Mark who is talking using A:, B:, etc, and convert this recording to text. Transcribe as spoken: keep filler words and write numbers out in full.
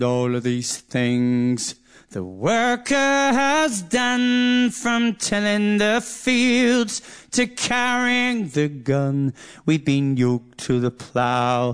A: All of these things the worker has done, from tilling the fields to carrying the gun. We've been yoked to the plough